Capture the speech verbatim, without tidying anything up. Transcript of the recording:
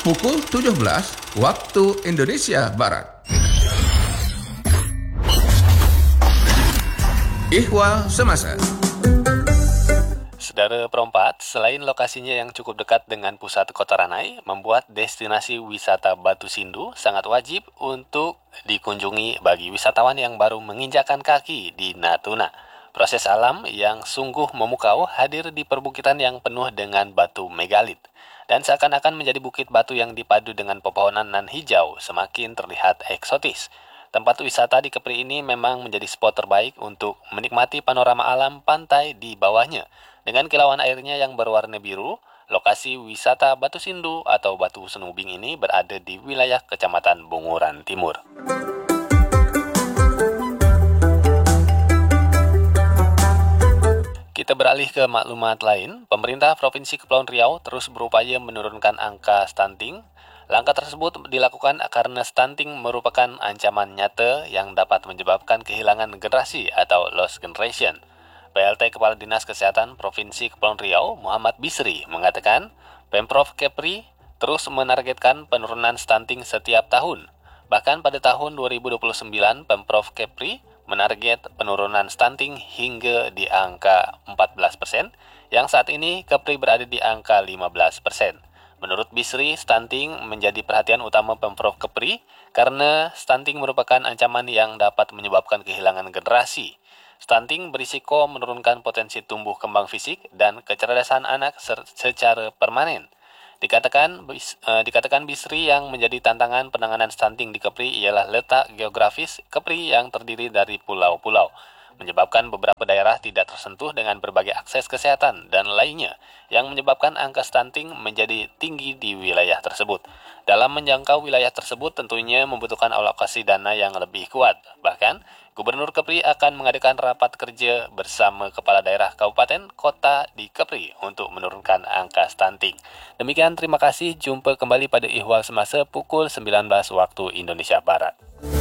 pukul tujuh belas waktu Indonesia Barat. Ihwal Semasa. Saudara perempat, selain lokasinya yang cukup dekat dengan pusat Kota Ranai, membuat destinasi wisata Batu Sindu sangat wajib untuk dikunjungi bagi wisatawan yang baru menginjakkan kaki di Natuna. Proses alam yang sungguh memukau hadir di perbukitan yang penuh dengan batu megalit. Dan seakan-akan menjadi bukit batu yang dipadu dengan pepohonan nan hijau semakin terlihat eksotis. Tempat wisata di Kepri ini memang menjadi spot terbaik untuk menikmati panorama alam pantai di bawahnya. Dengan kilauan airnya yang berwarna biru, lokasi wisata Batu Sindu atau Batu Senubing ini berada di wilayah Kecamatan Bunguran Timur. Kita beralih ke maklumat lain. Pemerintah Provinsi Kepulauan Riau terus berupaya menurunkan angka stunting. Langkah tersebut dilakukan karena stunting merupakan ancaman nyata yang dapat menyebabkan kehilangan generasi atau lost generation. P L T Kepala Dinas Kesehatan Provinsi Kepulauan Riau, Muhammad Bisri, mengatakan Pemprov Kepri terus menargetkan penurunan stunting setiap tahun. Bahkan pada tahun dua ribu dua puluh sembilan, Pemprov Kepri menarget penurunan stunting hingga di angka empat belas persen, yang saat ini Kepri berada di angka lima belas persen. Menurut Bisri, stunting menjadi perhatian utama Pemprov Kepri karena stunting merupakan ancaman yang dapat menyebabkan kehilangan generasi. Stunting berisiko menurunkan potensi tumbuh kembang fisik dan kecerdasan anak secara permanen. Dikatakan eh, dikatakan Bisri yang menjadi tantangan penanganan stunting di Kepri ialah letak geografis Kepri yang terdiri dari pulau-pulau, menyebabkan beberapa daerah tidak tersentuh dengan berbagai akses kesehatan dan lainnya, yang menyebabkan angka stunting menjadi tinggi di wilayah tersebut. Dalam menjangkau wilayah tersebut tentunya membutuhkan alokasi dana yang lebih kuat. Bahkan, Gubernur Kepri akan mengadakan rapat kerja bersama kepala daerah kabupaten kota di Kepri untuk menurunkan angka stunting. Demikian, terima kasih. Jumpa kembali pada Ihwal Semasa pukul sembilan belas waktu Indonesia Barat.